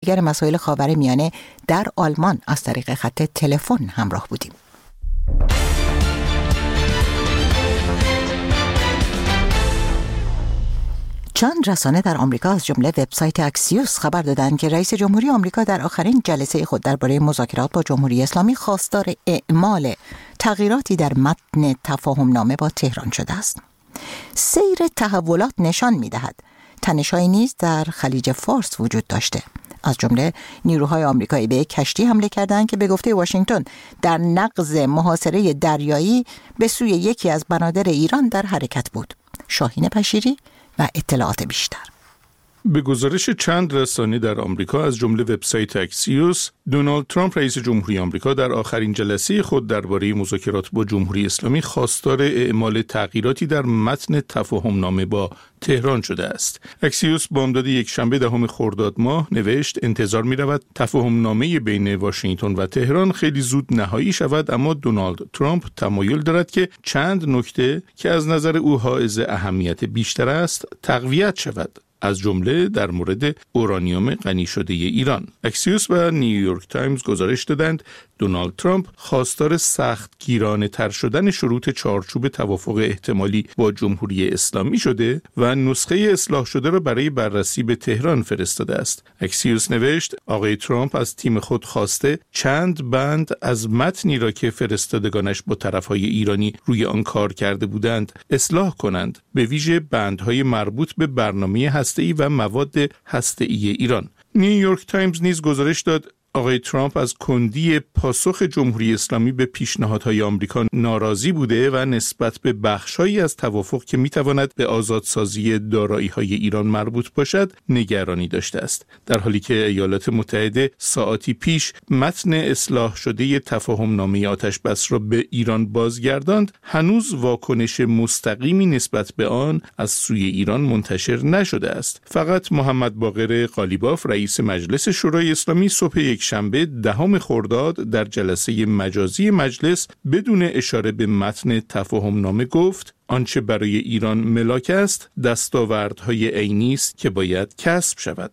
دیگر مسائل خاورمیانه در آلمان از طریق خط تلفن همراه بودیم. چند رسانه در آمریکا از جمله وبسایت اکسیوس خبر دادند که رئیس جمهوری آمریکا در آخرین جلسه خود درباره مذاکرات با جمهوری اسلامی خواستار اعمال تغییراتی در متن تفاهمنامه با تهران شده است. سیر تحولات نشان می‌دهد تنش‌هایی نیز در خلیج فارس وجود داشته. از جمله نیروهای آمریکایی به کشتی حمله کردند که به گفته واشنگتن در نقض محاصره دریایی به سوی یکی از بنادر ایران در حرکت بود. شاهین بشیری و اطلاعات بیشتر. به گزارش چند رسانه در آمریکا از جمله وبسایت اکسیوس، دونالد ترامپ رئیس جمهوری آمریکا در آخرین جلسه خود درباره مذاکرات با جمهوری اسلامی خواستار اعمال تغییراتی در متن تفاهمنامه با تهران شده است. اکسیوس بامداد یکشنبه 10 خرداد ماه نوشت انتظار می‌رود تفاهمنامه بین واشنگتن و تهران خیلی زود نهایی شود، اما دونالد ترامپ تمایل دارد که چند نکته که از نظر او حائز اهمیت بیشتر است تقویت شود، از جمله در مورد اورانیوم غنی شده ایران. اکسیوس و نیویورک تایمز گزارش دادند دونالد ترامپ خواستار سختگیرانه تر شدن شروط چارچوب توافق احتمالی با جمهوری اسلامی شده و نسخه اصلاح شده را برای بررسی به تهران فرستاده است. اکسیوس نوشت آقای ترامپ از تیم خود خواسته چند بند از متنی را که فرستادگانش با طرفهای ایرانی روی آن کار کرده بودند اصلاح کنند، به ویژه بندهای مربوط به برنامه هسته‌ای و مواد هسته‌ای ایران. نیویورک تایمز نیز گزارش داد آقای ترامپ از کندی پاسخ جمهوری اسلامی به پیشنهادهای آمریکا ناراضی بوده و نسبت به بخش‌هایی از توافق که می‌تواند به آزادسازی دارایی‌های ایران مربوط باشد نگرانی داشته است. در حالی که ایالات متحده ساعاتی پیش متن اصلاح شده تفاهمنامه آتش‌بس را به ایران بازگرداند، هنوز واکنش مستقیمی نسبت به آن از سوی ایران منتشر نشده است. فقط محمد باقر قالیباف رئیس مجلس شورای اسلامی صبح شنبه 10 خرداد در جلسه مجازی مجلس بدون اشاره به متن تفاهمنامه گفت آنچه برای ایران ملاک است دستاوردهای عینی است که باید کسب شود.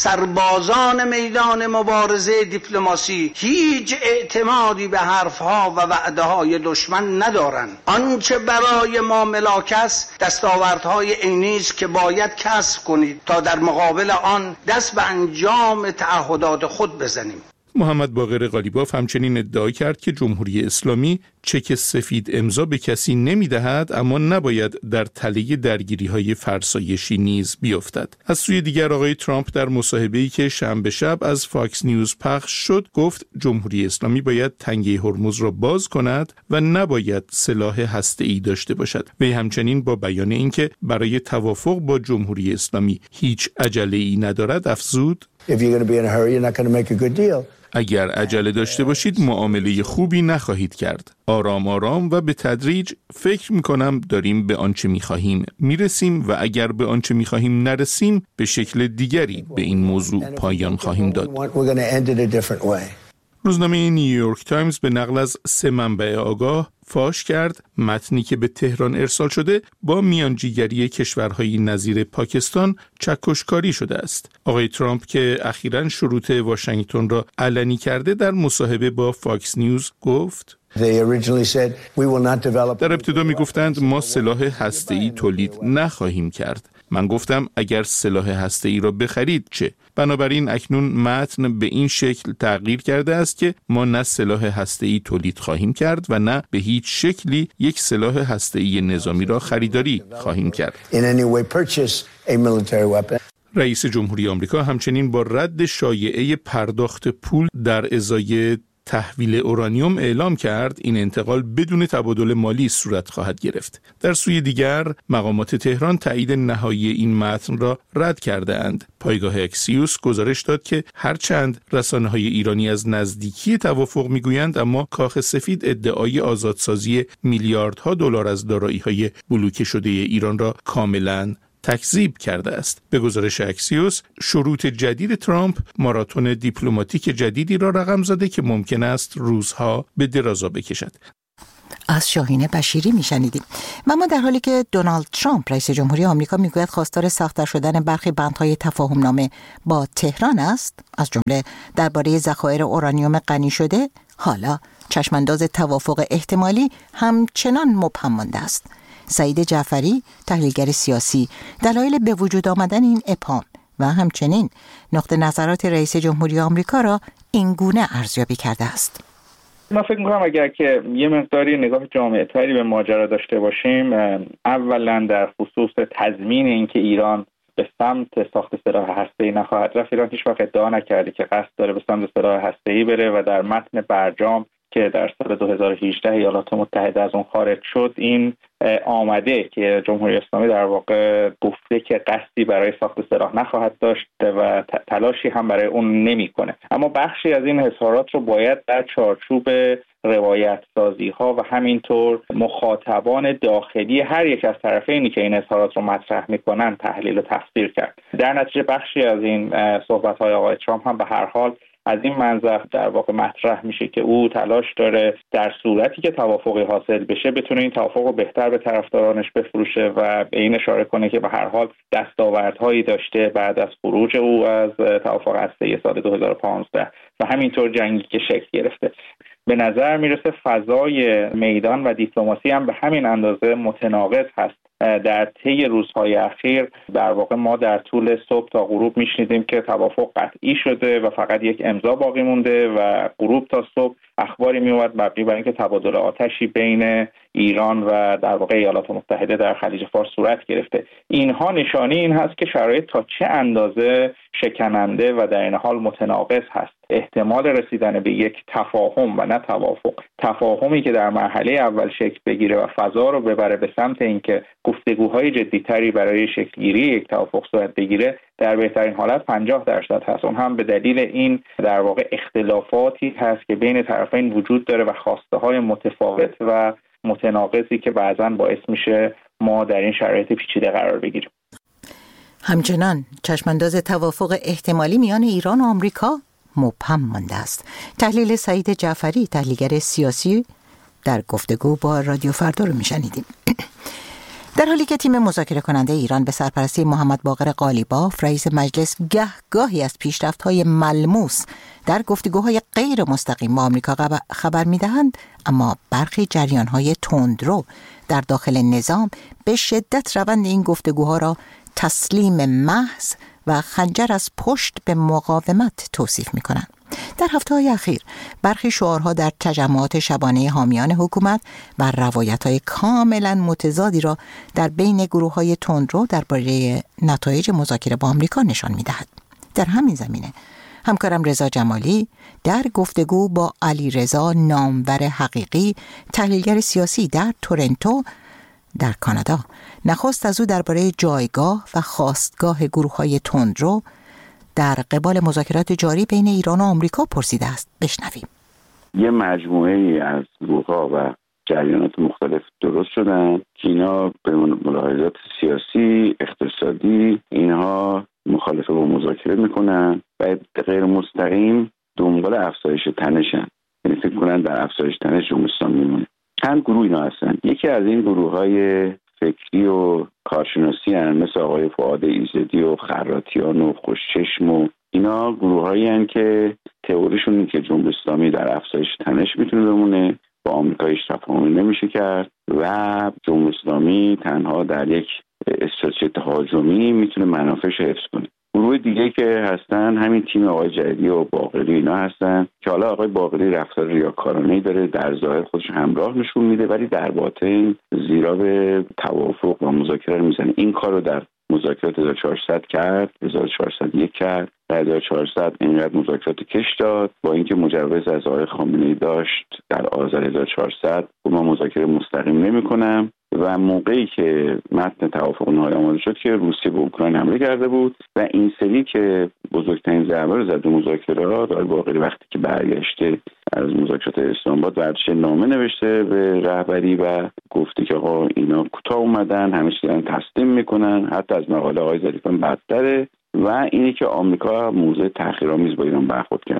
سربازان میدان مبارزه دیپلماسی هیچ اعتمادی به حرفها و وعده‌های دشمن ندارند. آنچه برای ما ملاک است دستاوردهای عینی است که باید کسب کنید تا در مقابل آن دست به انجام تعهدات خود بزنیم. محمد باقر قالیباف همچنین ادعا کرد که جمهوری اسلامی چک سفید امضا به کسی نمی‌دهد، اما نباید در تله درگیری‌های فرسایشی نیز بیفتد. از سوی دیگر آقای ترامپ در مصاحبه‌ای که شنبه شب از فاکس نیوز پخش شد گفت جمهوری اسلامی باید تنگه هرمز را باز کند و نباید سلاح هسته‌ای داشته باشد. وی همچنین با بیان اینکه برای توافق با جمهوری اسلامی هیچ عجله‌ای ندارد افزود اگر عجله داشته باشید معامله خوبی نخواهید کرد. آرام آرام و به تدریج فکر می‌کنم داریم به آنچه می‌خواهیم میرسیم و اگر به آنچه می‌خواهیم نرسیم به شکل دیگری به این موضوع پایان خواهیم داد. روزنامه نیویورک تایمز به نقل از 3 منبع آگاه فاش کرد متنی که به تهران ارسال شده با میانجیگری کشورهای نظیر پاکستان چکشکاری شده است. آقای ترامپ که اخیراً شروط واشنگتن را علنی کرده در مصاحبه با فاکس نیوز گفت در ابتدا می گفتند ما سلاح هسته‌ای تولید نخواهیم کرد. من گفتم اگر سلاح هسته‌ای را بخرید چه؟ بنابراین اکنون متن به این شکل تغییر کرده است که ما نه سلاح هسته‌ای تولید خواهیم کرد و نه به هیچ شکلی یک سلاح هسته‌ای نظامی را خریداری خواهیم کرد. رئیس جمهوری آمریکا همچنین با رد شایعه پرداخت پول در ازای تحویل اورانیوم اعلام کرد این انتقال بدون تبادل مالی صورت خواهد گرفت. در سوی دیگر مقامات تهران تایید نهایی این متن را رد کرده اند. پایگاه اکسیوس گزارش داد که هرچند رسانه‌های ایرانی از نزدیکی توافق میگویند، اما کاخ سفید ادعای آزادسازی میلیاردها دلار از دارایی‌های بلوکه شده ایران را کاملاً تکذیب کرده است. به گزارش اکسیوس شروط جدید ترامپ ماراتون دیپلماتیک جدیدی را رقم زده که ممکن است روزها به درازا بکشد. از شاهین بشیری میشنیدیم. و ما در حالی که دونالد ترامپ رئیس جمهوری آمریکا میگوید خواستار سخت‌تر شدن برخی بندهای تفاهم‌نامه با تهران است، از جمله درباره ذخایر اورانیوم غنی شده، حالا چشمانداز توافق احتمالی همچنان مبهم مانده است. سعید جعفری، تحلیلگر سیاسی، دلایل به وجود آمدن این ابهام و همچنین نقطه نظرات رئیس جمهوری آمریکا را این گونه ارزیابی کرده است. من فکر می‌کنم اگر که یه مقداری نگاه جامع‌تری به ماجرا داشته باشیم، اولا در خصوص تضمین اینکه ایران به سمت ساخت سلاح هسته‌ای نخواهد رفت، ایران هیچ وقت ادعا نکرده که قصد داره به سمت سلاح هسته‌ای بره و در متن برجام که در سال 2018 ایالات متحده از اون خارج شد این آمده که جمهوری اسلامی در واقع گفته که قصدی برای ساخت سلاح نخواهد داشت و تلاشی هم برای اون نمی‌کنه. اما بخشی از این اظهارات رو باید در چارچوب روایت سازی ها و همینطور مخاطبان داخلی هر یک از طرفینی که این اظهارات رو مطرح میکنن تحلیل و تفسیر کرد. در نتیجه بخشی از این صحبت های آقای ترامپ هم به هر حال از این منظر در واقع مطرح میشه که او تلاش داره در صورتی که توافقی حاصل بشه بتونه این توافق رو بهتر به طرفدارانش بفروشه و به این اشاره کنه که به هر حال دستاوردهایی داشته بعد از خروج او از توافق هسته‌ای سال 2015 و همینطور جنگی که شکل گرفته. به نظر میرسه فضای میدان و دیپلماسی هم به همین اندازه متناقض هست. در طی روزهای اخیر در واقع ما در طول صبح تا غروب میشنیدیم که توافق قطعی شده و فقط یک امضا باقی مونده و غروب تا صبح اخباری میومد مبنی بر اینکه تبادل آتشی بین ایران و در واقع ایالات متحده در خلیج فارس صورت گرفته. اینها نشانی این هست که شرایط تا چه اندازه شکننده و در این حال متناقض هست. احتمال رسیدن به یک تفاهم و نه توافق، تفاهمی که در مرحله اول شکل بگیره و فضا رو ببره به سمت اینکه گفتگوهای جدی‌تری برای شکل‌گیری یک توافق صورت بگیره، در بهترین حالت 50% هست. اون هم به دلیل این در واقع اختلافاتی هست که بین طرفین وجود داره و خواسته‌های متفاوت و متناقضی که بعضاً باعث میشه ما در این شرایط پیچیده قرار بگیریم. همچنان چشمانداز توافق احتمالی میان ایران و آمریکا مبهم مانده است. تحلیل سعید جعفری، تحلیلگر سیاسی، در گفتگو با رادیو فردا رو میشنیدیم. در حالی که تیم مذاکره کننده ایران به سرپرستی محمد باقر قالیباف رئیس مجلس گاهی از پیشرفت‌های ملموس در گفتگوهای غیر مستقیم با آمریکا خبر می‌دهند، اما برخی جریان‌های تندرو در داخل نظام به شدت روند این گفتگوها را تسلیم محض و خنجر از پشت به مقاومت توصیف می‌کنند. در هفته‌های اخیر برخی شعارها در تجمعات شبانه حامیان حکومت و روایت‌های کاملا متضادی را در بین گروه‌های تندرو درباره نتایج مذاکره با آمریکا نشان می‌دهد. در همین زمینه همکارم رضا جمالی در گفتگو با علیرضا نامور حقیقی، تحلیلگر سیاسی در تورنتو در کانادا، نخست از او درباره جایگاه و خواستگاه گروه‌های تندرو در قبال مذاکرات جاری بین ایران و آمریکا پرسیده است. بشنویم. یه مجموعه از گروه‌ها و جریانات مختلف درست شدن که اینا به ملاحظات سیاسی، اقتصادی اینها مخالفه با مذاکره میکنن و غیر مستقیم دنبال افزایش تنشن. یعنی فکر کنن در افزایش تنش جمهوری اسلامی میمونه. چند گروه اینا هستن. یکی از این گروه‌های فکری و کارشناسی هستن مثل آقای فؤاد ایزدی و خراتیان و خوشچشم و اینا گروه‌هایی هستن که تئوریشون اینه که جمهوری اسلامی در افزایش تنش میتونه بمونه، با آمریکا هیچ تفاهمی نمیشه کرد و جمهوری اسلامی تنها در یک استراتژی تهاجمی میتونه منافعش حفظ کنه. گروه دیگه که هستن همین تیم آقای جدیدی و باقری اینا هستن که حالا آقای باقری رفتار ریاکارانه‌ای داره، در ظاهر خودش همراه نشون میده ولی در باطن زیرا به توافق و مذاکره میزنه. این کارو در مذاکرات 1400 کرد، 1401 کرد، 1400 اینقدر مذاکرات کش داد با اینکه مجوز از آقای خامنه‌ای داشت در آذر 1400 ما مذاکره مستقیم نمی‌کنم و موقعی که متن توافق نهایی آماده شد که روسیه به اوکراین حمله کرده بود و این سری که بزرگترین ضربه رو زد به مذاکرات، آقای باقری وقتی که برگشته از مذاکرات اسلام آباد ورزش نامه نوشته به رهبری و گفته که آقا اینا کوتاه اومدن، همه چیز دارن تسلیم میکنن، حتی از مقاله آقای ظریفی بدتره و اینی که آمریکا موضع تحقیرآمیز با ایران برخورد کرد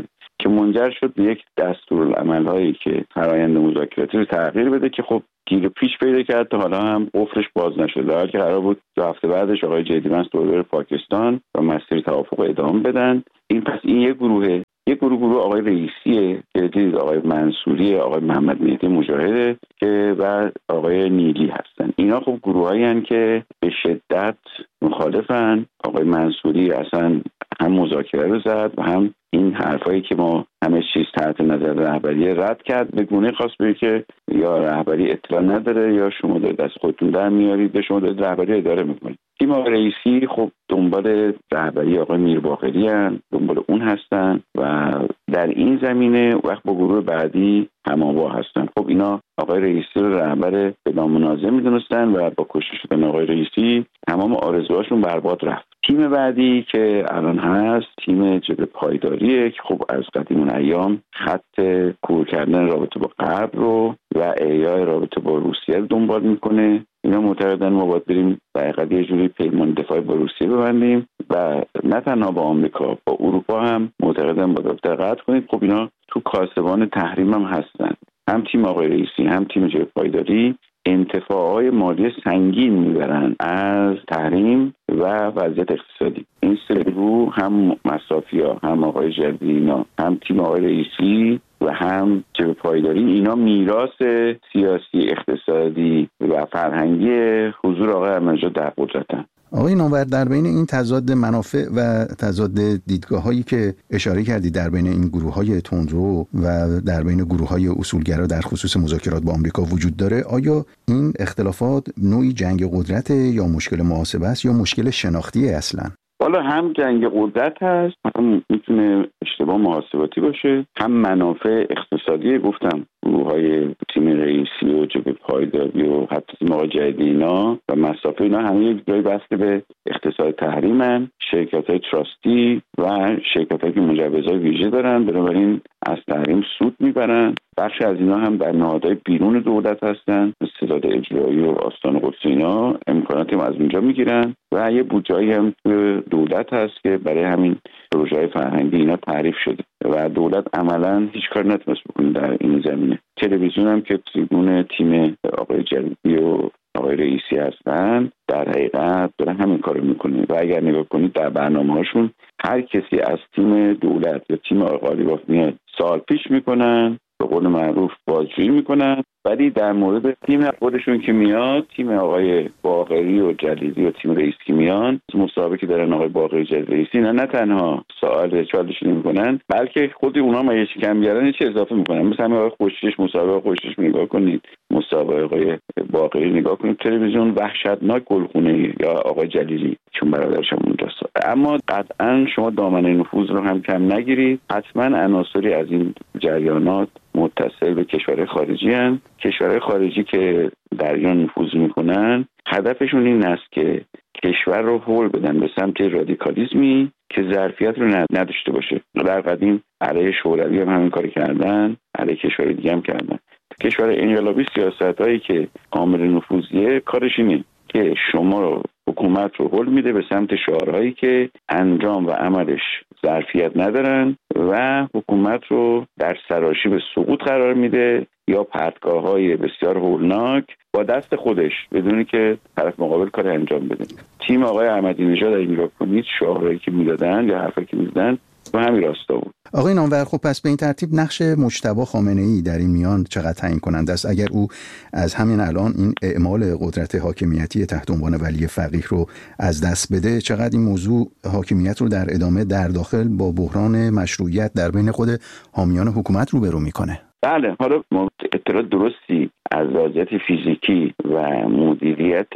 که منجر شد به یک دستورالعمل‌هایی که فرآیند مذاکراتی رو تغییر بده که خب گیر پیش پیدا کرد تا حالا هم قفلش باز نشد. در حالی که قرار بود 2 هفته بعدش آقای جدی وانس دوباره پاکستان و مسیر توافق ادامه بدن. این یک گروهه. یک گروه آقای رئیسیه که دیدید آقای منصوری، آقای محمد مهدی مجاهده که و آقای نیلی هستن. اینا خب گروهایی هستن که به شدت مخالفن. آقای منصوری اصلا هم مذاکره رو زد و هم این حرفایی که ما همه چیز تحت نظر رهبری رد کرد، به گونه خاص بگه که یا رهبری اطلاع نداره یا شما دارید دست خودتون در میارید، شما دارید رهبری اداره میکنید. تیم آقای رئیسی خب دنبال رهبری آقای میرباقری هستن، دنبال اون هستن و در این زمینه وقت با گروه بعدی هم‌آوا هستن. خب اینا آقای رئیسی رو رهبر بلا منازع میدونستن و با کشته شدن آقای رئیسی تمام آرزوهاشون برباد رفت. تیم بعدی که الان هست تیم جبهه پایداریه که خب از قدیم ایام خط کور کردن رابطه با غرب رو و احیای رابطه با روسیه رو دنبال میکنه. اینا معتقدن ما باید بریم در یه جوری پیمان دفاعی با روسیه ببندیم و نه تنها با آمریکا، با اروپا هم معتقدن باید قطع کنید. خب اینا تو کاسبان تحریم هم هستن. هم تیم آقای رئیسی هم تیم جبهه پایداری انتفاعهای مالی سنگین میبرن از تحریم و وضعیت اقتصادی. این سه گروه هم مصافیا، هم آقای جدینا، هم تیم آقای رئیسی و هم جبهه پایداری، اینا میراث سیاسی، اقتصادی و فرهنگی حضور آقای احمدی‌نژاد در قدرتن. آقای نامور، در بین این تضاد منافع و تضاد دیدگاه‌هایی که اشاره کردید در بین این گروه‌های تندرو و در بین گروه‌های اصولگرا در خصوص مذاکرات با آمریکا وجود داره، آیا این اختلافات نوعی جنگ قدرت یا مشکل محاسبه است یا مشکل شناختی اصلاً؟ حالا هم جنگ قدرت هست، هم میتونه اشتباه محاسباتی باشه، هم منافع اقتصادی. گفتم گروه‌های تیم رئیسی و جبهه پایداری و حتی تیم آقای جدینا و مصافی، اینا همه یک جای بسته به اقتصاد تحریمن، شرکت‌های تراستی و شرکت‌هایی که مجوزهای ویژه دارن، بنابراین از تحریم سود میبرن. بخش از اینا هم در نهادهای بیرون دولت هستن، مثل ستاد اجرایی و آستان قدس، اینا امکاناتی هم از اونجا میگیرن و یه بودجه‌ای هم تو دولت هست که برای همین پروژه‌های فرهنگی اینا تعریف شده و دولت عملاً هیچ کار نتونست بکنه در این زمینه. تلویزیون هم که تریبون تیم آقای جدی و آقای رئیسی هستن در حقیقت دارن همین کارو میکنه و اگر نگاه کنید در برنامه‌هاشون هر کسی از تیم دولت یا تیم آقای قالیباف میاد سوال پیش میکنن، به قول معروف بازجویی میکنن، ولی در مورد تیم خودشون که میاد، تیم آقای باقری و جلیلی و تیم رئیس که میان مسابقه دارن آقای باقری جلیلی رئیسی، نه تنها سوال چالشون نمیکنن بلکه خود اونا ما یه کم بیارن چه اضافه میکنن. مثلا آقای خوشش مسابقه خوشش نگاه کنید، مسابقه آقای باقری نگاه کنید، تلویزیون وحشتناک گلخونه یا آقای جلیلی چون برادرش اونجاست. اما قطعا شما دامنه نفوذ رو هم کم نگیرید. حتما عناصری از این جریانات متصل به کشورهای خارجی هستند. کشورهای خارجی که در ایران نفوذ میکنن هدفشون این است که کشور رو هول بدن به سمت رادیکالیسمی که ظرفیت رو نداشته باشه. در قدیم علیه شوروی هم همین کار کردن، علیه کشور دیگه هم کردن. کشور انقلابی سیاستایی که عامل نفوذیه کارش اینه که شما رو حکومت رو هول میده به سمت شعارهایی که انجام و عملش ظرفیت ندارن و حکومت رو در سراشیب به سقوط قرار میده یا پرتگاه‌های بسیار هولناک با دست خودش بدونی که طرف مقابل کار انجام بده. تیم آقای احمدی‌نژاد اگه نگاه کنید شعارهایی که میدادن یا حرفایی که میزدن و همین راستا بود. آقای نامور، خب پس به این ترتیب نقش مجتبی خامنه‌ای در این میان چقدر تعیین کننده است؟ اگر او از همین الان این اعمال قدرت حاکمیتی تحت عنوان ولی فقیه رو از دست بده، چقدر این موضوع حاکمیت رو در ادامه در داخل با بحران مشروعیت در بین خود حامیان حکومت روبرو میکنه؟ بله، حالا ما اطلاع درستی از وضعیت فیزیکی و مدیریت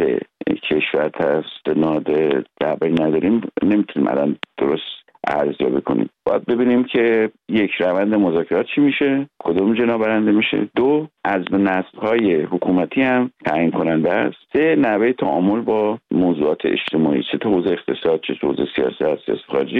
کشور تستناد درباره نداریم، نمیتونیم الان درست ارزیابی کنیم. باید ببینیم که یک روند مذاکرات چی میشه، کدوم جنا برنده میشه، 2 از نسل‌های حکومتی هم تعیین کننده است، 3 نحوه تعامل با موضوعات اجتماعی، چه تو حوزه اقتصاد چه تو حوزه سیاست خارجی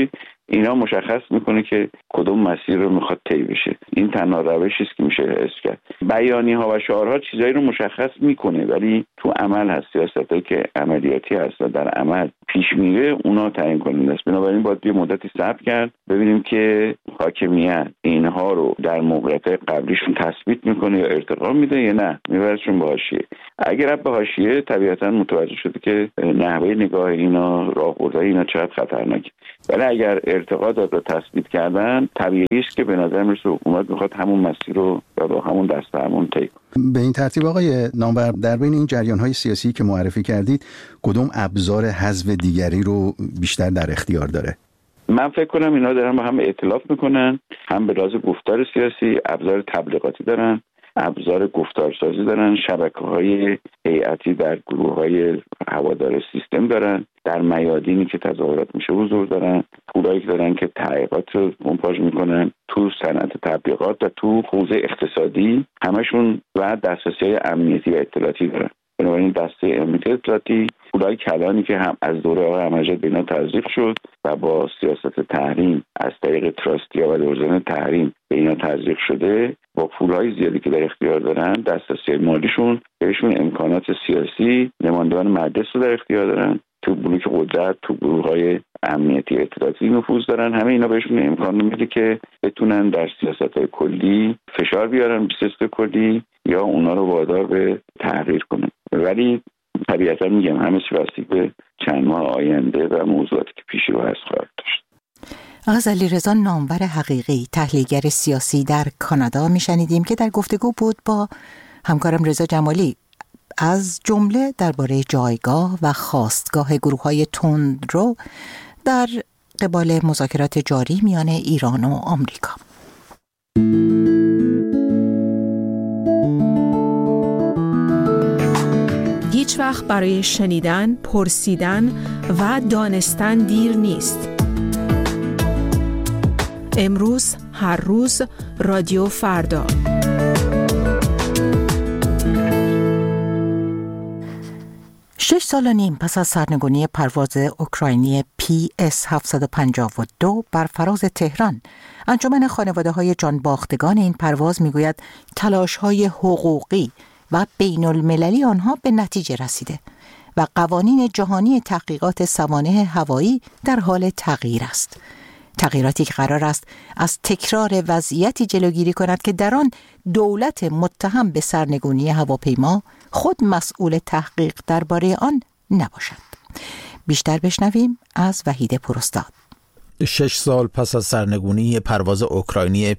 اینا مشخص میکنه که کدوم مسیر رو میخواد طی بشه. این تنها روشی است که میشه حس کرد. بیانیه‌ها و شعارها چیزایی رو مشخص میکنه، ولی تو عمل هست، سیاستایی که عملیاتی هست و در عمل پیش میره اونا تعیین کننده است. بنابراین باید یه مدتی صبر کرد ببینیم که حاکمیت اینها رو در موقعیت قبلیشون تثبیت میکنه یا ارتقا میده یا نه میبرشون به حاشیه. اگر به حاشیه طبیعتا متوجه شده که نحوه نگاه اینا، راهبردهای اینا چقدر خطرناکه. ولی اگر ارتقا داد و تثبیت کردن، طبیعی است که به نظر میرسه حکومت میخواد همون مسیر رو با همون دست همون طی کنه. به این ترتیب آقای نامور، در بین این جریان‌های سیاسی که معرفی کردید کدوم ابزار حذف دیگری رو بیشتر در اختیار داره؟ من فکر کنم اینا دارن با هم ائتلاف میکنن، هم به لحاظ گفتار سیاسی، ابزار تبلیغاتی دارن، ابزار گفتارسازی دارن، شبکه‌های هیئتی در گروه‌های هوادار سیستم دارن، در میادینی که تظاهرات میشه حضور دارن، پولایی که دارن که تحقیقات رو مونتاژ میکنن تو صنعت تبلیغات و تو حوزه اقتصادی همشون، و دسترسی امنیتی و اطلاعاتی دارن. بنابراین دسته امنیتی اطلاعاتی، پولای کلانی که هم از دوره آقای احمدی‌نژاد به اینا تزریق شد و با سیاست تحریم از طریق تراستیا و دوزن تحریم به اینا تزریق شده، با پولای زیادی که در اختیار دارن، دسترسی مالیشون بهشون امکانات سیاسی، نمایندگان مجلس رو در اختیار دارن، تو بلوک قدرت، تو گروه‌های امنیتی اطلاعاتی نفوذ دارن. همه اینا بهشون امکان میده که بتونن در سیاست‌های کلی فشار بیارن به سیاست کلی یا اونا رو وادار به تغییر کنن. ولی طبیعتا میگم همه چی بستگی به چند ماه آینده و موضوعاتی که پیش رو هست خواهد داشت. آقای علیرضا نامور حقیقی، تحلیلگر سیاسی در کانادا، میشنیدیم که در گفتگو بود با همکارم رضا جمالی، از جمله درباره جایگاه و خواستگاه گروه‌های تندرو در قبال مذاکرات جاری میان ایران و آمریکا. هیچ وقت برای شنیدن، پرسیدن و دانستن دیر نیست. امروز، هر روز، رادیو فردا. شش سال و نیم پس از سرنگونی پرواز اوکراینی PS-752 بر فراز تهران، انجمن خانواده‌های جانباختگان این پرواز میگوید تلاش‌های حقوقی و بین المللی آنها به نتیجه رسیده و قوانین جهانی تحقیقات سوانح هوایی در حال تغییر است. تغییراتی که قرار است از تکرار وضعیتی جلوگیری کند که در آن دولت متهم به سرنگونی هواپیما خود مسئول تحقیق درباره آن نباشد. بیشتر بشنویم از وحید پوراستاد. 6 سال پس از سرنگونی پرواز اوکراینی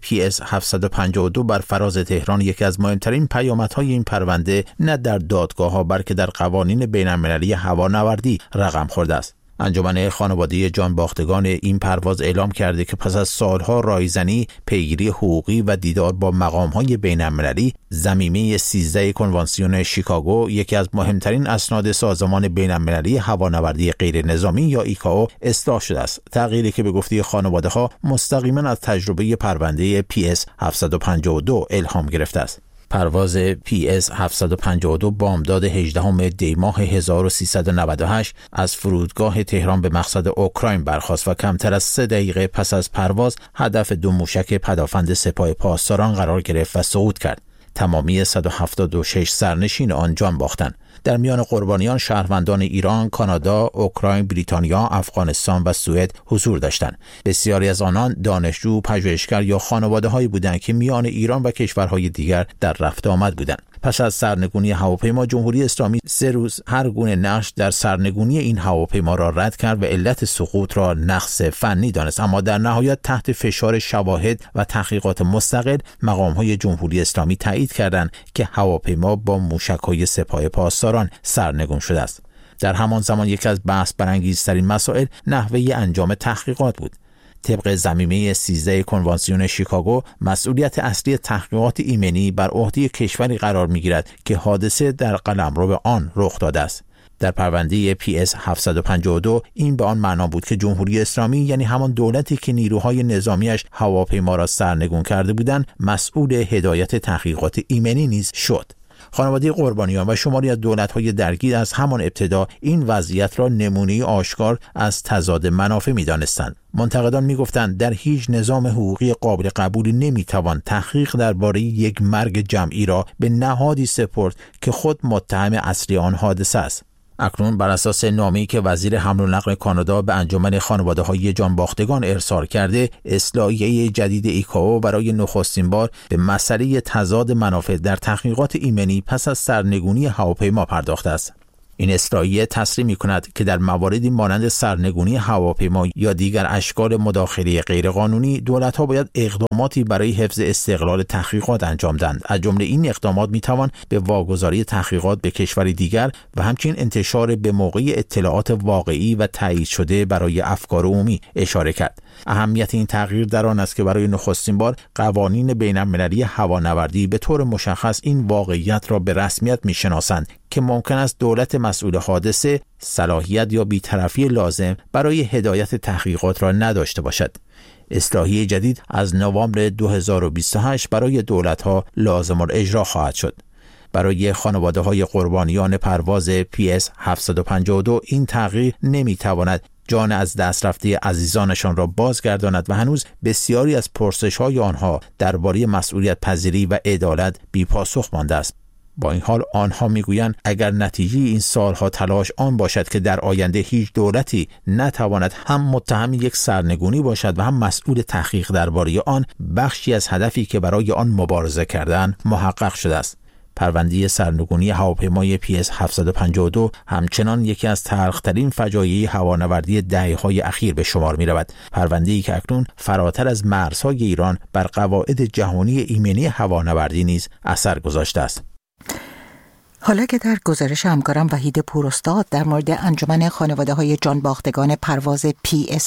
PS-752 بر فراز تهران، یکی از مهمترین پیامدهای این پرونده نه در دادگاه‌ها بلکه در قوانین بین‌المللی هوانوردی رقم خورده است. انجمن خانواده جانباختگان این پرواز اعلام کرده که پس از سالها رایزنی، پیگیری حقوقی و دیدار با مقام‌های بین‌المللی، ضمیمه 13 کنوانسیون شیکاگو، یکی از مهمترین اسناد سازمان بین‌المللی هوانوردی غیر نظامی یا ایکائو، اصلاح شده است. تغییری که به گفته خانواده‌ها مستقیما از تجربه پرونده PS-752 الهام گرفته است. پرواز PS-752 بامداد 18 دی ماه 1398 از فرودگاه تهران به مقصد اوکراین برخاست و کمتر از 3 دقیقه پس از پرواز هدف 2 موشک پدافند سپاه پاسداران قرار گرفت و صعود کرد. تمامی 176 سرنشین آن جان باختند. در میان قربانیان شهروندان ایران، کانادا، اوکراین، بریتانیا، افغانستان و سوئد حضور داشتند. بسیاری از آنان دانشجو، پژوهشگر یا خانواده‌هایی بودند که میان ایران و کشورهای دیگر در رفت آمد بودند. پس از سرنگونی هواپیما، جمهوری اسلامی 3 روز هر گونه نقش در سرنگونی این هواپیما را رد کرد و علت سقوط را نقص فنی دانست، اما در نهایت تحت فشار شواهد و تحقیقات مستقل مقام‌های جمهوری اسلامی تایید کردند که هواپیما با موشک‌های سپاه پاسداران سرنگون شده است. در همان زمان یکی از بحث برانگیزترین مسائل نحوه انجام تحقیقات بود. طبق ضمیمه 13 کنوانسیون شیکاگو، مسئولیت اصلی تحقیقات ایمنی بر عهده کشوری قرار می‌گیرد که حادثه در قلمرو آن رخ داده است. در پرونده PS-752 این به آن معنا بود که جمهوری اسلامی، یعنی همان دولتی که نیروهای نظامیش هواپیما را سرنگون کرده بودند، مسئول هدایت تحقیقات ایمنی نیز شد. خانواده قربانیان و شماری از دولت‌های درگیر از همان ابتدا این وضعیت را نمونه‌ای آشکار از تضاد منافع می‌دانستند. منتقدان می‌گفتند در هیچ نظام حقوقی قابل قبولی نمی‌توان تحقیق درباره یک مرگ جمعی را به نهادی سپرد که خود متهم اصلی آن حادثه است. اکنون بر اساس نامه‌ای که وزیر حمل و نقل کانادا به انجمن خانواده‌های جانباختگان ارسال کرده، اصلاحیه جدید ایکائو برای نخستین بار به مسئله تضاد منافع در تحقیقات ایمنی پس از سرنگونی هواپیما پرداخته است. این اصلاحیه تصریح می‌کند که در مواردی مانند سرنگونی هواپیما یا دیگر اشکال مداخله غیرقانونی، دولت‌ها باید اقداماتی برای حفظ استقلال تحقیقات انجام دهند. از جمله این اقدامات می‌توان به واگذاری تحقیقات به کشوری دیگر و همچنین انتشار به موقع اطلاعات واقعی و تایید شده برای افکار عمومی اشاره کرد. اهمیت این تغییر در آن است که برای نخستین بار قوانین بین‌المللی هوانوردی به طور مشخص این واقعیت را به رسمیت می‌شناسند که ممکن است دولت مسئول حادثه صلاحیت یا بی‌طرفی لازم برای هدایت تحقیقات را نداشته باشد. اصلاحیه جدید از نوامبر 2028 برای دولت‌ها لازم الاجرا خواهد شد. برای خانواده‌های قربانیان پرواز PS 752 این تغییر نمی‌تواند جان از دست رفته عزیزانشان را بازگرداند و هنوز بسیاری از پرسش‌های آنها درباره مسئولیت پذیری و عدالت بی‌پاسخ مانده است. با این حال آنها میگویند اگر نتیجه این سالها تلاش آن باشد که در آینده هیچ دولتی نتواند هم متهم یک سرنگونی باشد و هم مسئول تحقیق درباره آن، بخشی از هدفی که برای آن مبارزه کردند محقق شده است. پرونده سرنگونی هواپیمای PS 752 همچنان یکی از تلخ‌ترین فجایع هوانوردی دهه‌های اخیر به شمار می‌رود. پرونده‌ای که اکنون فراتر از مرزهای ایران بر قواعد جهانی ایمنی هوانوردی نیز اثر گذاشته است. حالا که در گزارش همکارم وحید پوراستاد در مورد انجمن خانواده‌های جانباختگان پرواز PS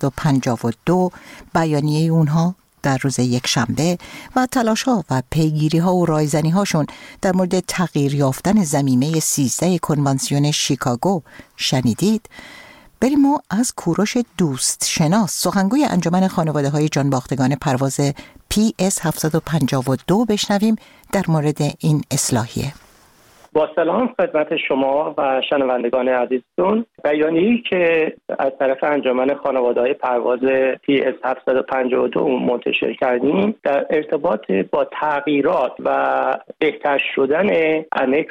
752 بیانیه اونها در روز یکشنبه و تلاش‌ها و پیگیری‌ها و رایزنی‌هاشون در مورد تغییر یافتن ضمیمه 13 کنوانسیون شیکاگو شنیدید، بریم ما از کوروش دوست شناس، سخنگوی انجمن خانواده‌های جانباختگان پرواز PS 752 بشنویم در مورد این اصلاحیه. با سلام خدمت شما و شنوندگان عزیزتون. بیانیه‌ای که از طرف انجمن خانواده‌های پرواز PS 752 منتشر کردیم در ارتباط با تغییرات و بهتر شدن انکس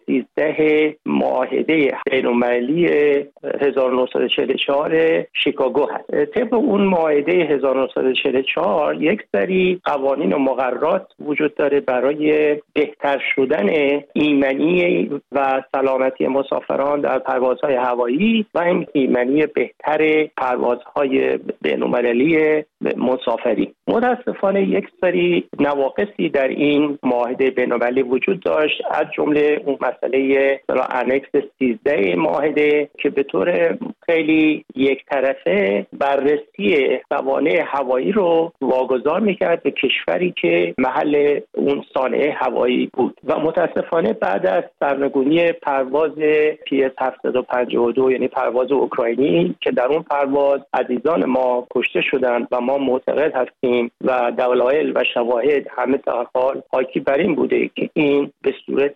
13 معاهده بین‌المللی 1944 شیکاگو هست. طبق اون معاهده 1944 یک سری قوانین و مقررات وجود داره برای بهتر شدن ایمنی و سلامتی مسافران در پروازهای هوایی و ایمنی بهتر پروازهای بین‌المللی مسافری. متاسفانه یک سری نواقصی در این معاهده بین‌المللی وجود داشت، از جمله اون مسئله انکس 13 معاهده که به طور خیلی یک طرفه بررسی موانع هوایی رو واگذار میکرد به کشوری که محل اون صانع هوایی بود و متاسفانه بعد از سرنگونی پرواز PS 752 یعنی پرواز اوکراینی که در اون پرواز عزیزان ما کشته شدند و ما معتقد هستیم و دلایل و شواهد همه در حال حاکی بر این بوده که این به صورت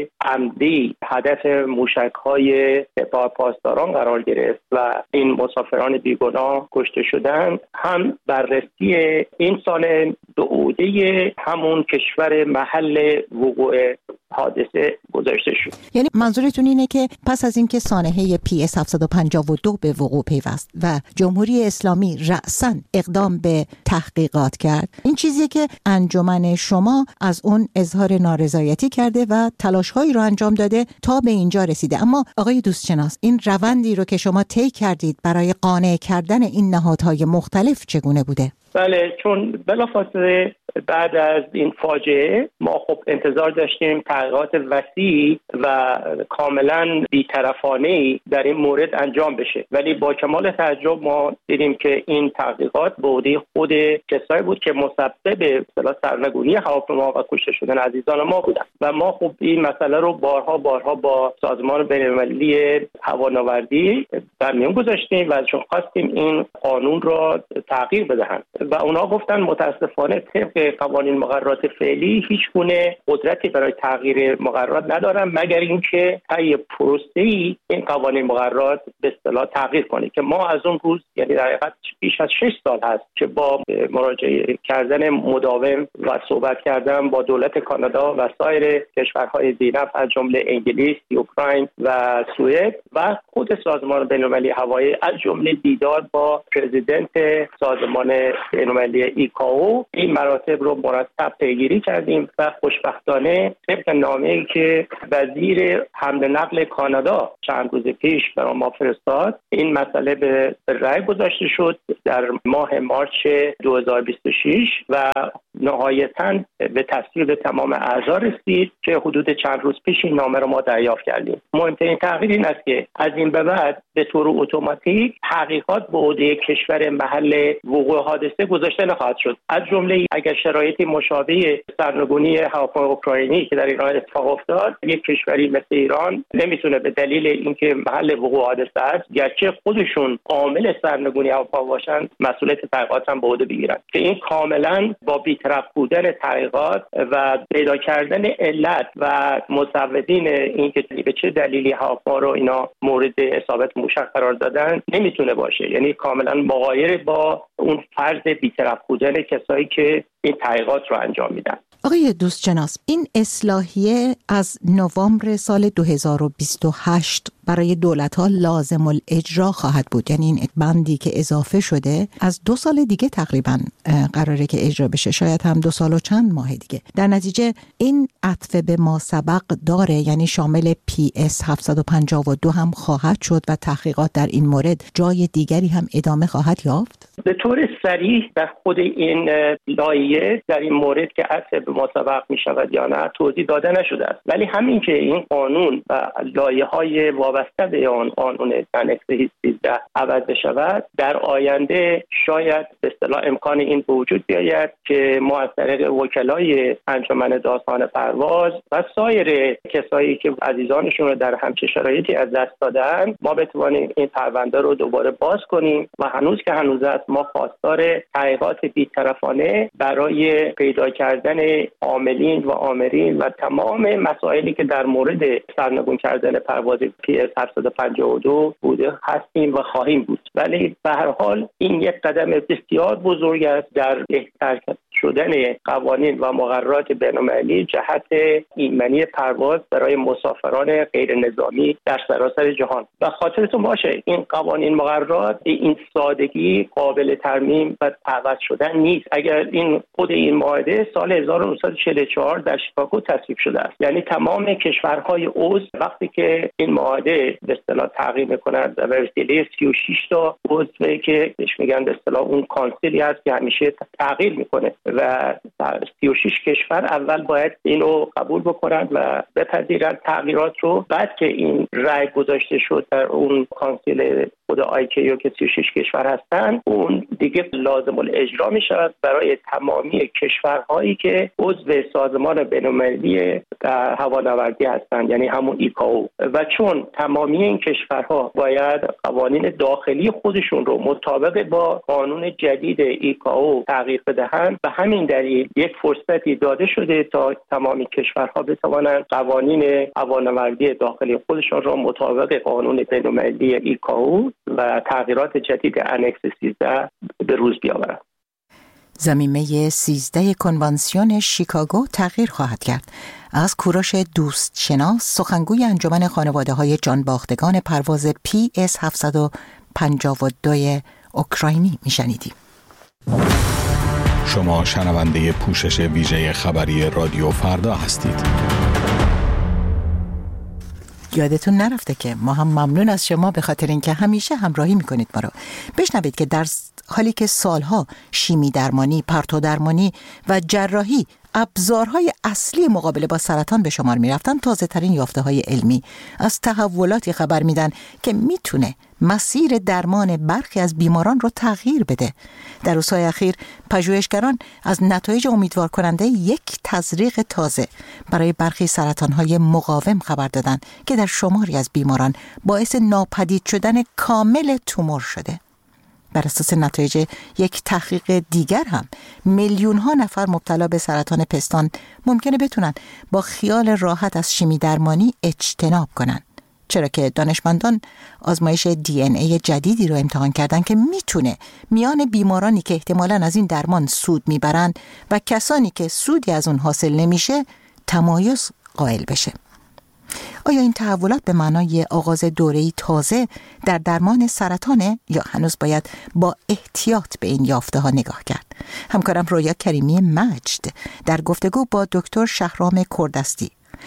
عمدی هدف موشک‌های سپاه پاسداران قرار گرفت و این مسافران بیگناه کشته شدند، هم بررسی این صانع به عهده همون کشور محل وقوع حادثه گذاشته شد. یعنی منظورتون اینه که پس از اینکه سانحه PS 752 به وقوع پیوست و جمهوری اسلامی رأساً اقدام به تحقیقات کرد، این چیزیه که انجمن شما از اون اظهار نارضایتی کرده و تلاش‌هایی رو انجام داده تا به اینجا رسیده. اما آقای دوستشناس، این روندی رو که شما طی کردید برای قانع کردن این نهادهای مختلف چگونه بوده؟ بله، چون بلافاصله بعد از این فاجعه ما خب انتظار داشتیم تحقیقات وسیع و کاملا بی‌طرفانه‌ای در این مورد انجام بشه، ولی با کمال تعجب ما دیدیم که این تحقیقات به عهده خود کسایی بود که مسبب سرنگونی هواپیما و کشته شدن عزیزان ما بودند و ما خب این مسئله رو بارها با سازمان بین‌المللی هوانوردی در میان گذاشتیم و ازشون خواستیم این قانون را تغییر بدهند و اونا گفتن متاسفانه طبق قوانین مقررات فعلی هیچ گونه قدرتی برای تغییر مقررات ندارن مگر اینکه طی پروسه‌ای این قوانین مقررات به اصطلاح تغییر کنه که ما از اون روز یعنی در حقیقت بیش از 6 سال هست که با مراجعه کردن مداوم و صحبت کردن با دولت کانادا و سایر کشورهای ذی‌نفع از جمله انگلیس، اوکراین و سوئد و خود سازمان بین‌المللی هوایی از جمله دیدار با پرزیدنت سازمان بین‌المللی ایکائو این مراتب رو مرتب پیگیری کردیم و خوشبختانه طبق نامه‌ای که وزیر حمل و نقل کانادا چند روز پیش برای ما فرستاد این مسئله به رأی گذاشته شد در ماه مارچ 2026 و نهایتاً به تصویب تمام اعضا رسید که حدود چند روز پیش این نامه رو ما دریافت کردیم. مهمترین تغییر این است که از این به بعد به طور اتوماتیک تحقیقات به عهده کشور محل وقوع حادثه گذاشته نخواهد شد. از جمله اگر شرایطی مشابه سرنگونی هواپیمای اوکراینی که در ایران اتفاق افتاد، یک کشوری مثل ایران نمیتونه به دلیل اینکه محل وقوع حادثه است گرچه خودشون عامل سرنگونی هواپیما باشن مسئولیت تحقیقات هم به عهده بگیرن که این کاملا با بی‌طرف بودن تحقیقات و پیدا کردن علت و مسببین اینکه به چه دلیلی هواپیما رو اینا مورد اصابت موشک قرار دادن نمیتونه باشه، یعنی کاملا مغایر با اون فرض بی‌طرف بودن کسایی که این تحقیقات رو انجام میدن. آقای دوستشناس، این اصلاحیه از نوامبر سال 2028 برای دولت‌ها لازم الاجرا خواهد بود، یعنی این بندی که اضافه شده از 2 سال دیگه تقریبا قراره که اجرا بشه، شاید هم 2 سال و چند ماه دیگه. در نتیجه این عطف به ما سبق داره، یعنی شامل PS 752 هم خواهد شد و تحقیقات در این مورد جای دیگری هم ادامه خواهد یافت. به طور صریح در خود این لایحه در این مورد که عطف به ما سبق می شود یا نه توضیح داده نشده است، ولی همین که این قانون و لایحه‌های وابسته به آن قانون انکس 13 عوض بشود در آینده شاید به اصطلاح امکان این به وجود بیاید که ما از طریق وکلای انجمن داستان پرواز و سایر کسایی که عزیزانشون رو در همچین شرایطی از دست دادن ما بتوانیم این پرونده رو دوباره باز کنیم و هنوز که هنوز است ما خواستار تحقیقات بی‌طرفانه برای پیدا کردن عاملین و آمرین و تمام مسائلی که در مورد سرنگون کردن پرواز PS 752 بوده هستیم و خواهیم بود. ولی به هر حال این یک قدم بسیار بزرگ است در بهتر شدن قوانین و مقررات بین‌المللی جهت ایمنی پرواز برای مسافران غیر نظامی در سراسر جهان. و خاطرتون باشه این قوانین مقررات این سادگی قابل ترمیم و عوض شدن نیست. اگر این خود این معاهده سال 1944 در شیکاگو تصویب شده است، یعنی تمام کشورهای عضو وقتی که این معاهده به اصطلاح تغییر می‌کنند و وسیله 36 تا عضو که بهش میگن به اصطلاح اون کانسیلی هست که همیشه تغییر میکنه و 36 کشور اول باید اینو قبول بکنند و بپذیرند تغییرات رو. بعد که این رأی گذاشته شد در اون کانسیل خود آیکیو که 36 کشور هستن اون دیگه لازم الاجرا می شود برای تمامی کشورهایی که عضو سازمان بین‌المللی هوانوردی هستند، یعنی همون ایکائو. و چون تمامی این کشورها باید قوانین داخلی خودشون رو مطابق با قانون جدید ایکائو تغییر بدهند و همین دلیل یک فرصتی داده شده تا تمامی کشورها بتوانند قوانین هوانوردی داخلی خودشون را مطابق قانون بین‌المللی ایکائو و تغییرات جدید انکس 13 به روز بیاورند. ضمیمه 13 کنوانسیون شیکاگو تغییر خواهد کرد. از کوروش دوستشناس سخنگوی انجمن خانواده‌های جانباختگان پرواز PS 752 اوکراینی میشنیدیم. شما شنونده پوشش ویژه خبری رادیو فردا هستید. یادتون نرفته که ما هم ممنون از شما به خاطر اینکه همیشه همراهی میکنید ما رو. بشنوید که در حالی که سالها شیمی درمانی، پرتو درمانی و جراحی ابزارهای اصلی مقابله با سرطان به شمار میرفتن، تازه ترین یافته های علمی از تحولاتی خبر میدن که میتونه مسیر درمان برخی از بیماران رو تغییر بده. در روزهای اخیر پژوهشگران از نتایج امیدوار کننده یک تزریق تازه برای برخی سرطانهای مقاوم خبر دادن که در شماری از بیماران باعث ناپدید شدن کامل تومور شده. بر اساس نتایج یک تحقیق دیگر هم میلیون ها نفر مبتلا به سرطان پستان ممکنه بتونن با خیال راحت از شیمی درمانی اجتناب کنن، چرا که دانشمندان آزمایش DNA جدیدی رو امتحان کردن که میتونه میان بیمارانی که احتمالاً از این درمان سود میبرن و کسانی که سودی از اون حاصل نمیشه تمایز قائل بشه. آیا این تحولات به معنای آغاز دوره‌ای تازه در درمان سرطانه یا هنوز باید با احتیاط به این یافته‌ها نگاه کرد؟ همکارم رویا کریمی مجد در گفتگو با دکتر شهرام کردستی،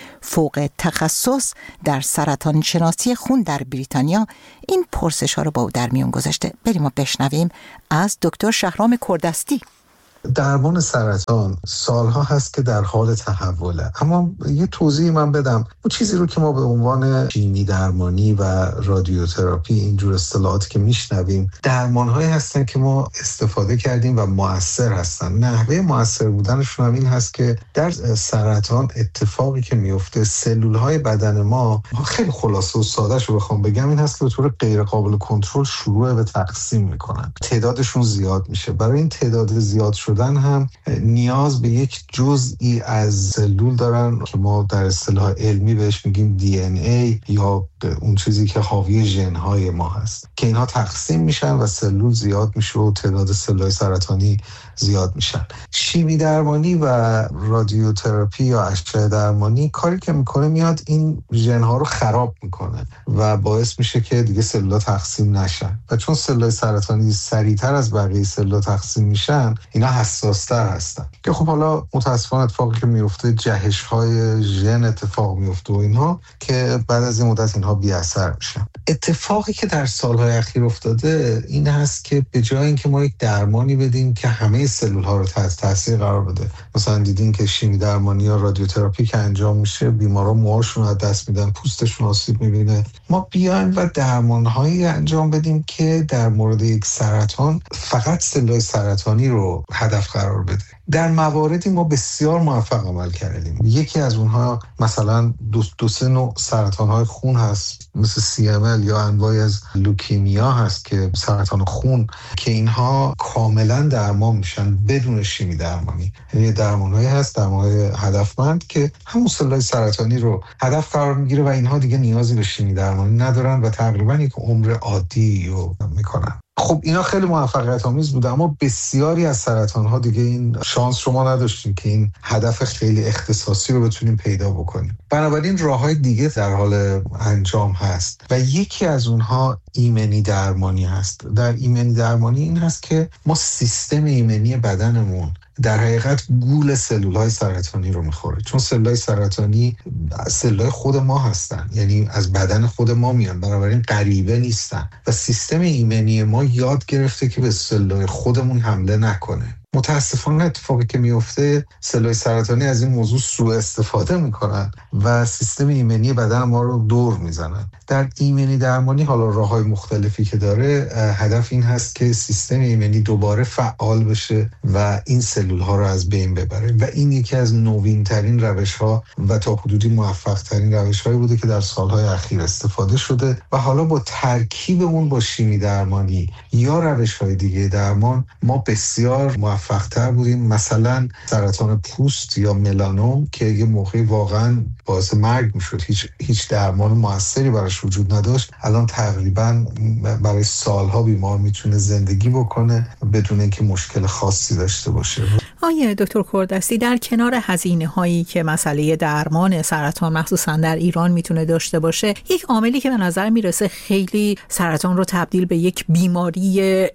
فوق تخصص در سرطان شناسی خون در بریتانیا، این پرسش‌ها رو با او در میون گذاشته. بریم و بشنویم از دکتر شهرام کردستی. درمان سرطان سالها هست که در حال تحوله، اما یه توضیح من بدم. اون چیزی رو که ما به عنوان شیمی درمانی و رادیوتراپی اینجور اصطلاحاتی که میشنویم درمان‌هایی هستن که ما استفاده کردیم و مؤثر هستن. نحوه مؤثر بودنشون هم این هست که در سرطان اتفاقی که میفته سلول‌های بدن ما خیلی خلاصه و ساده‌ش رو بخوام بگم این هست که به طور غیر قابل کنترل شروع به تقسیم میکنن، تعدادشون زیاد میشه. برای این تعداد زیاد شدن هم نیاز به یک جزئی از سلول دارن که ما در اصطلاح علمی بهش میگیم DNA یا اون چیزی که حاوی ژن‌های ما هست که اینها تقسیم میشن و سلول زیاد میشه و تعداد سلول‌های سرطانی زیاد میشن. شیمی درمانی و رادیوتراپی یا اشعه درمانی کاری که میکنه میاد این ژن‌ها رو خراب میکنه و باعث میشه که دیگه سلول‌ها تقسیم نشن و چون سلول‌های سرطانی سریعتر از بقیه سلول‌ها تقسیم میشن اینا حساس‌تر هستن که خب حالا متاسفانه اتفاقی که میفته جهش‌های ژن اتفاق میفته و اینها که بعد از این مدت اینها بی اثر میشن. اتفاقی که در سالهای اخیر افتاده این هست که به جای اینکه ما یک درمانی بدیم که همه سلول‌ها رو تحت تاثیر قرار بده، مثلا دیدین که شیمی درمانی یا رادیوتراپی که انجام میشه بیمارا موهاشون رو از دست میدن، پوستشون آسیب میبینه، ما بیایم و درمان‌هایی انجام بدیم که در مورد یک سرطان فقط سلول‌های سرطانی رو هدف قرار بده. در مواردی ما بسیار موفق عمل کردیم. یکی از اونها مثلا دو سه نوع سرطان‌های خون هست مثل CML یا انواعی از لوکیمیا هست که سرطان خون که اینها کاملا درمان میشن بدون شیمی درمانی. یعنی درمان‌هایی هست، درمان‌های هدفمند که همون سلول‌های سرطانی رو هدف قرار میگیره و اینها دیگه نیازی به شیمی درمانی ندارن و تقریبا یک عمر عادی رو میکنن. خب اینا خیلی موفقیت آمیز بوده، اما بسیاری از سرطان‌ها دیگه این شانس رو ما نداشتیم که این هدف خیلی اختصاصی رو بتونیم پیدا بکنیم. بنابراین راه‌های دیگه در حال انجام هست و یکی از اونها ایمنی درمانی هست. در ایمنی درمانی این هست که ما سیستم ایمنی بدنمون در حقیقت گول سلول‌های سرطانی رو میخوره، چون سلول‌های سرطانی سلول‌های خود ما هستن، یعنی از بدن خود ما میان، بنابراین غریبه نیستن و سیستم ایمنی ما یاد گرفته که به سلول‌های خودمون حمله نکنه. متاسفانه اتفاقی که میفته سلول‌های سرطانی از این موضوع سوء استفاده میکنن و سیستم ایمنی بدن ما رو دور میزنن. در ایمنی درمانی حالا راه‌های مختلفی که داره، هدف این هست که سیستم ایمنی دوباره فعال بشه و این سلول‌ها رو از بین ببره و این یکی از نوین‌ترین روش‌ها و تا حدودی موفق‌ترین روش‌هایی بوده که در سال‌های اخیر استفاده شده و حالا با ترکیب اون با شیمی درمانی یا روش‌های دیگه درمان ما بسیار موفق‌تر بودیم. مثلا سرطان پوست یا ملانوم که یه موقعی واقعا باعث مرگ میشد، هیچ درمان موثری براش وجود نداشت، الان تقریبا برای سالها بیمار میتونه زندگی بکنه بدون اینکه مشکل خاصی داشته باشه. آقای دکتر کردستی، در کنار هزینه‌هایی که مسئله درمان سرطان مخصوصا در ایران میتونه داشته باشه، یک عاملی که به نظر میرسه خیلی سرطان رو تبدیل به یک بیماری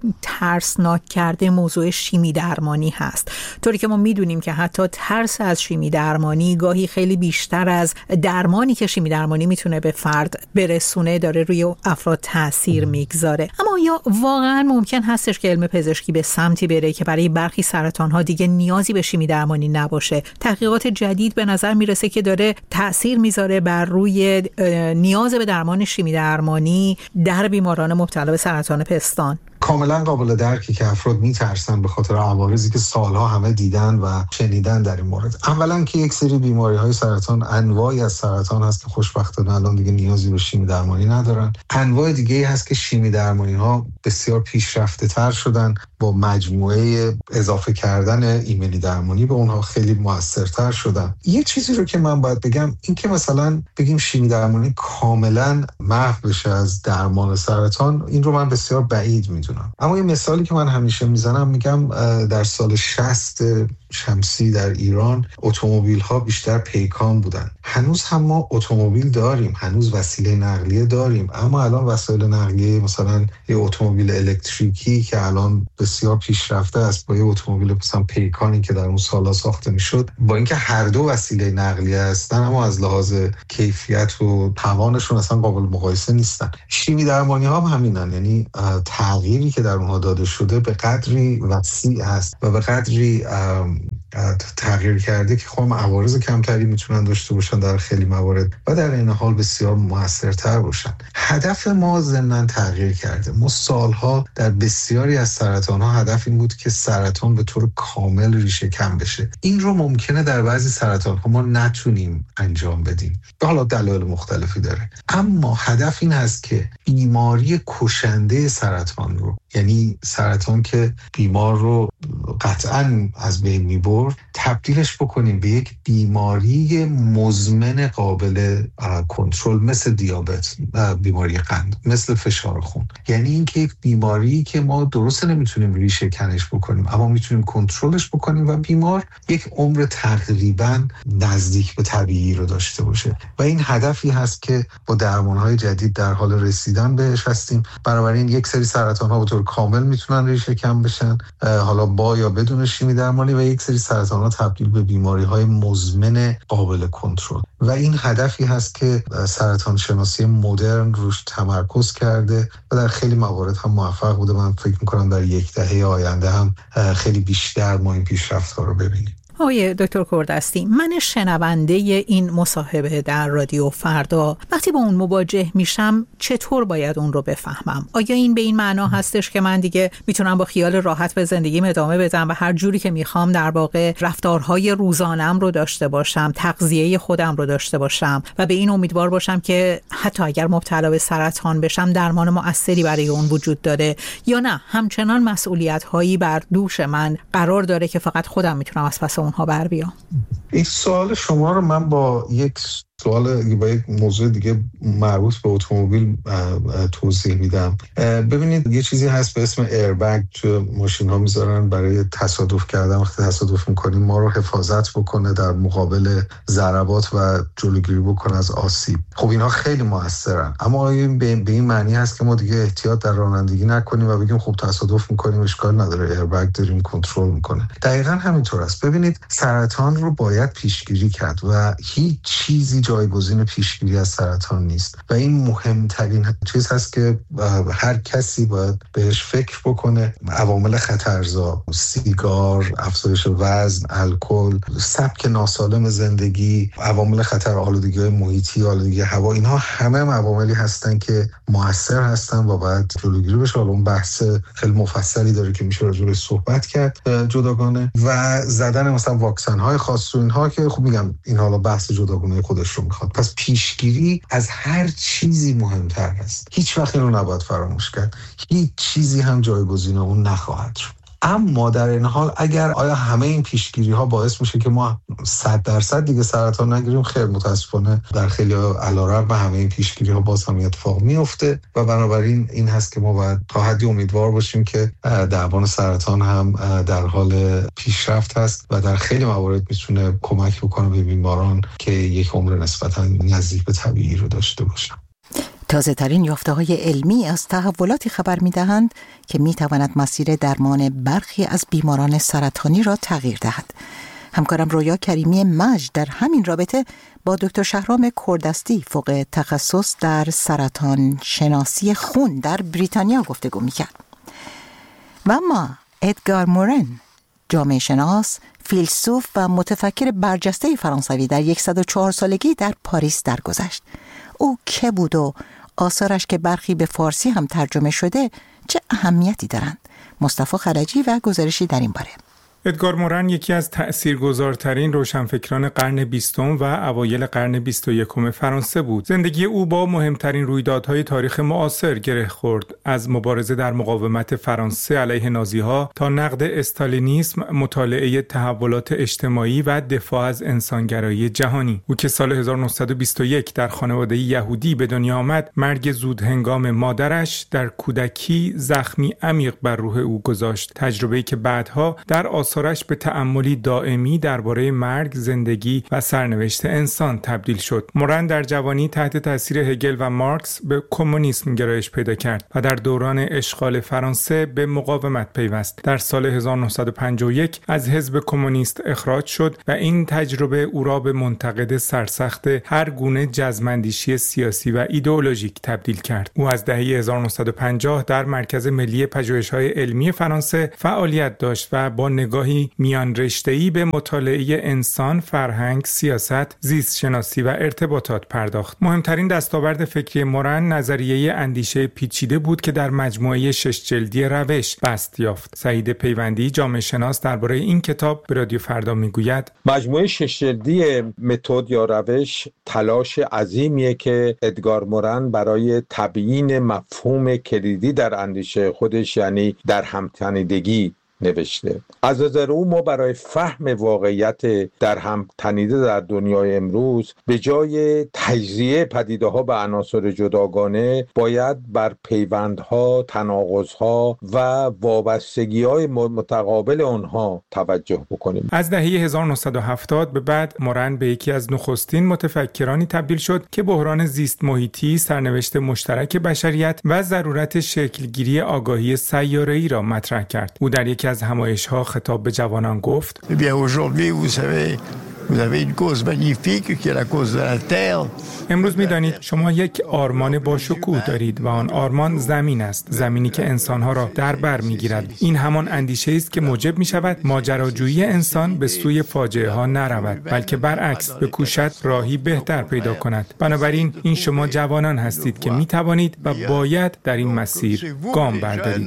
ترسناک کرده موضوع شیمی درمانی هست. طوری که ما میدونیم که حتی ترس از شیمی درمانی گاهی خیلی بیشتر از درمانی که شیمی درمانی میتونه به فرد برسونه داره روی افراد تاثیر میگذاره. اما یا واقعا ممکن هستش که علم پزشکی به سمتی بره که برای برخی سرطان‌ها دیگه نیازی به شیمی درمانی نباشه؟ تحقیقات جدید به نظر میرسه که داره تاثیر میذاره بر روی نیاز به درمان شیمی درمانی در بیماران مبتلا به سرطان پستان. کاملا قابل درکی که افراد میترسن به خاطر عوارضی که سالها همه دیدن و شنیدن در این مورد. اولا که یک سری بیماری‌های سرطان، انواعی از سرطان هست که خوشبختانه الان دیگه نیازی به شیمی درمانی ندارن. انواع دیگه‌ای هست که شیمی درمانی‌ها بسیار پیشرفته‌تر شدن، با مجموعه اضافه کردن ایمنی درمانی به اونها خیلی موثرتر شدن. یه چیزی رو که من باید بگم این که مثلا بگیم شیمی درمانی کاملا محو بشه از درمان سرطان، این رو من بسیار بعید میدونم. اما یه مثالی که من همیشه میزنم، میگم در سال 60 شمسی در ایران اتومبیل‌ها بیشتر پیکان بودن. هنوز هم ما اتومبیل داریم، هنوز وسیله نقلیه داریم، اما الان وسایل نقلیه مثلا یه اتومبیل الکتریکی که الان بسیار پیشرفته است با یه اتومبیل مثلا پیکانی که در اون سالا ساخته میشد، با اینکه هر دو وسیله نقلیه هستن اما از لحاظ کیفیت و توانشون اصلا قابل مقایسه نیستن. شیمی درمانی ها هم همینن، یعنی تغییری که در اونها داده شده به قدری وسیع است و به قدری تغییر کرده که خب عوارض کمتری میتونن داشته باشن در خیلی موارد و در این حال بسیار موثرتر باشن. هدف ما ضمن تغییر کرده. ما سالها در بسیاری از سرطان‌ها هدف این بود که سرطان به طور کامل ریشه کن بشه. این رو ممکنه در بعضی سرطان‌ها ما نتونیم انجام بدیم، حالا دلایل مختلفی داره، اما هدف این هست که بیماری کشنده سرطان رو، یعنی سرطان که بیمار رو قطعاً از بین میبرد، تبدیلش بکنیم به یک بیماری مزمن قابل کنترل، مثل دیابت، بیماری قند، مثل فشار خون. یعنی اینکه یک بیماری که ما درست نمیتونیم ریشه کنش بکنیم اما میتونیم کنترلش بکنیم و بیمار یک عمر تقریباً نزدیک به طبیعی رو داشته باشه و این هدفی هست که با درمان‌های جدید در حال رسیدن بهش هستیم. بنابراین یک سری سرطان‌ها به طور کامل میتونن ریشه کن بشن، حالا با یا بدون شیمی درمانی، و یک سری سرطان‌ها تبدیل به بیماری‌های مزمن قابل کنترل. و این هدفی هست که سرطان شناسی مدرن روش تمرکز کرده و در خیلی موارد هم موفق بوده. من فکر می‌کنم در یک دهه آینده هم خیلی بیشتر ما این پیشرفت‌ها رو ببینیم. آقای دکتر کوردستی، من شنونده این مصاحبه در رادیو فردا وقتی با اون مواجه میشم چطور باید اون رو بفهمم؟ آیا این به این معنا هستش که من دیگه میتونم با خیال راحت به زندگیم ادامه بدم و هر جوری که میخوام در واقع رفتارهای روزانه‌ام رو داشته باشم، تغذیه خودم رو داشته باشم و به این امیدوار باشم که حتی اگر مبتلا به سرطان بشم درمان مؤثری برای اون وجود داره، یا نه همچنان مسئولیت‌هایی بر دوش من قرار داره که فقط خودم میتونم از پس اونها بر بیام؟ این سوال شما رو من با یک موضوع دیگه مربوط به اتومبیل توضیح میدم. ببینید یه چیزی هست به اسم ایربگ تو ماشین ها میذارن برای تصادف کردن. وقتی تصادف میکنیم ما رو حفاظت بکنه در مقابل ضربات و جلوگیری بکنه از آسیب. خب اینها خیلی موثرن، اما این به این معنی هست که ما دیگه احتیاط در رانندگی نکنیم و بگیم خب تصادف میکنیم اشکال نداره، ایربگ داریم کنترل میکنه. دقیقاً همینطور است. ببینید سرطان رو باید پیشگیری کرد و هیچ چیزی جایگزین پیشگیری از سرطان نیست و این مهمترین چیز هست که هر کسی باید بهش فکر بکنه. عوامل خطرزا، سیگار، افزایش وزن، الکل، سبک ناسالم زندگی، عوامل خطر آلودگی محیطی، آلودگی هوا، اینها همه عواملی هستن که مؤثر هستن و باید جلوگیری بشه. حالا اون بحث خیلی مفصلی داره که میشه راجع بهش صحبت کرد جداگانه، و زدن مثلا واکسن های خاص و اینها که خب میگم این حالا بحث جداگانه خودش رو میخواد. پس پیشگیری از هر چیزی مهمتر است. هیچ وقت اینو نباید فراموش کرد. هیچ چیزی هم جایگزین اون نخواهد شد. اما در این حال اگر آیا همه این پیشگیری ها باعث میشه که ما 100% دیگه سرطان نگیریم؟ خیر، متاسفانه در خیلی علیرغم همه این پیشگیری ها باز هم اتفاق میفته و بنابراین این هست که ما باید تا حدی امیدوار باشیم که درمان سرطان هم در حال پیشرفت هست و در خیلی موارد میتونه کمک بکنه به بیماران که یک عمر نسبتا نزدیک به طبیعی رو داشته باشن. تازه ترین یافته‌های علمی از تحولاتی خبر می‌دهند که می‌تواند مسیر درمان برخی از بیماران سرطانی را تغییر دهد. همکارم رویا کریمی مجد در همین رابطه با دکتر شهرام کوردستی فوق تخصص در سرطان شناسی خون در بریتانیا گفتگو می‌کرد. و اما ادگار مورن، جامعه شناس، فیلسوف و متفکر برجسته فرانسوی در 104 سالگی در پاریس درگذشت. او که بود و آثارش که برخی به فارسی هم ترجمه شده چه اهمیتی دارند؟ مصطفی خلجی و گزارشی در این باره. ادگار مورن یکی از تأثیرگذارترین روشنفکران قرن 20 و اوایل قرن 21 فرانسه بود. زندگی او با مهمترین رویدادهای تاریخ معاصر گره خورد، از مبارزه در مقاومت فرانسه علیه نازیها تا نقد استالینیسم، مطالعه تحولات اجتماعی و دفاع از انسانگرایی جهانی. او که سال 1921 در خانواده یهودی به دنیا آمد، مرگ زود هنگام مادرش در کودکی زخمی عمیق بر روح او گذاشت، تجربه‌ای که بعدها در آثارش به تأملی دائمی درباره مرگ، زندگی و سرنوشت انسان تبدیل شد. مورن در جوانی تحت تاثیر هگل و مارکس به کمونیسم گرایش پیدا کرد و در دوران اشغال فرانسه به مقاومت پیوست. در سال 1951 از حزب کمونیست اخراج شد و این تجربه او را به منتقد سرسخت هر گونه جزم‌اندیشی سیاسی و ایدئولوژیک تبدیل کرد. او از دهه 1950 در مرکز ملی پژوهش‌های علمی فرانسه فعالیت داشت و با نگاهی میان رشته‌ای به مطالعه انسان، فرهنگ، سیاست، زیست شناسی و ارتباطات پرداخت. مهمترین دستاورد فکری مورن نظریه اندیشه پیچیده بود که در مجموعه 6 جلدی روش بست یافت. سعید پیوندی، جامعه شناس، درباره این کتاب به رادیو فردا میگوید: مجموعه 6 جلدی متد یا روش تلاش عظیمیه که ادگار مورن برای تبیین مفهوم کلیدی در اندیشه خودش، یعنی در همتنیدگی، نوشته. از نظر او ما برای فهم واقعیت در هم تنیده در دنیای امروز به جای تجزیه پدیده‌ها به عناصر جداگانه باید بر پیوندها، تناقض‌ها و وابستگی‌های متقابل آنها توجه بکنیم. از دهه 1970 به بعد مورن به یکی از نخستین متفکرانی تبدیل شد که بحران زیست محیطی، سرنوشت مشترک بشریت و ضرورت شکلگیری آگاهی سیاره‌ای را مطرح کرد. او در یکی از همایش‌ها خطاب به جوانان گفت: امروز می‌دانید شما یک آرمان باشکوه دارید و آن آرمان زمین است، زمینی که انسان‌ها را در بر می‌گیرد. این همان اندیشه است که موجب می‌شود ماجراجویی انسان به سوی فاجعه‌ها نرود، بلکه برعکس بکوشد راهی بهتر پیدا کند. بنابراین این شما جوانان هستید که می‌توانید و باید در این مسیر گام بردارید.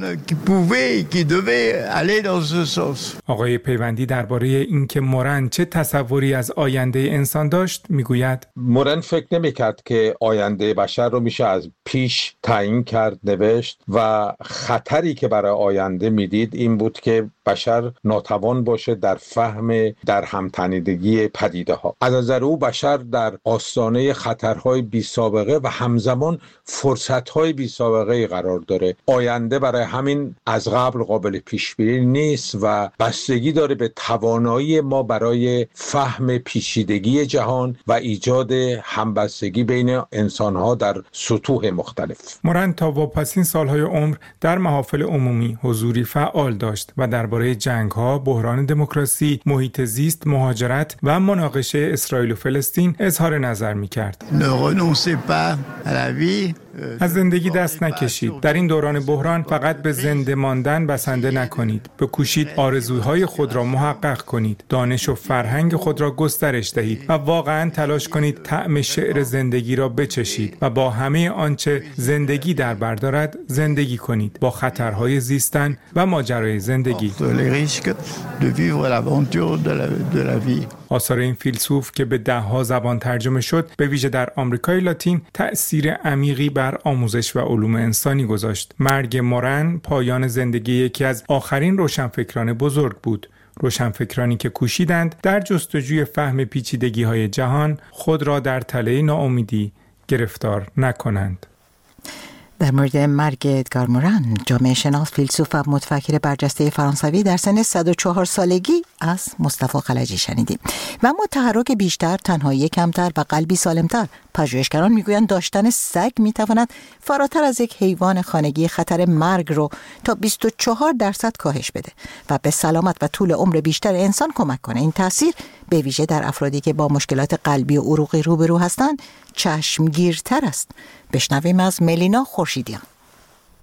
آقای پیوندی درباره اینکه مورن چه تصوری از آینده انسان داشت میگوید: مورن فکر نمی‌کرد که آینده بشر رو میشه از پیش تعیین کرد، نوشت، و خطری که برای آینده میدید این بود که بشر ناتوان باشه در فهم در همتنیدگی پدیده ها. از نظر او بشر در آستانه خطرهای بی سابقه و همزمان فرصتهای بی سابقه قرار داره. آینده برای همین از قبل قابل پیش بینی نیست و بستگی داره به توانایی ما برای فهم پیچیدگی جهان و ایجاد همبستگی بین انسانها در سطوح مختلف. مورن تا واپسین سالهای عمر در محافل عمومی حضوری فعال داشت و درباره جنگ‌ها، بحران دموکراسی، محیط زیست، مهاجرت و مناقشه اسرائیل و فلسطین اظهار نظر می‌کرد. از زندگی دست نکشید. در این دوران بحران فقط به زنده ماندن بسنده نکنید. بکوشید آرزوهای خود را محقق کنید. دانش و فرهنگ خود را گسترش دهید و واقعاً تلاش کنید طعم شعر زندگی را بچشید و با همه آنچه زندگی در بر دارد زندگی کنید. با خطرهای زیستن و ماجرای زندگی. آثار این فیلسوف که به 10 زبان ترجمه شد، به ویژه در آمریکای لاتین، تأثیر عمیقی بر آموزش و علوم انسانی گذاشت. مرگ مورن پایان زندگی یکی از آخرین روشنفکران بزرگ بود. روشنفکرانی که کوشیدند در جستجوی فهم پیچیدگی‌های جهان خود را در تله ناامیدی گرفتار نکنند. در مورد مرگ ادگار مورن، جامعه شناس، فیلسوف و متفکر برجسته فرانسوی در سن 104 سالگی از مصطفی خلجی شنیدیم. و اما تحرک بیشتر، تنهایی کمتر و قلبی سالمتر. پژوهشگران میگویند داشتن سگ میتواند فراتر از یک حیوان خانگی خطر مرگ رو تا 24% کاهش بده و به سلامت و طول عمر بیشتر انسان کمک کنه. این تاثیر به ویژه در افرادی که با مشکلات قلبی و عروقی روبرو هستند چشمگیرتر است. بشنویم از ملینا خورشیدیان.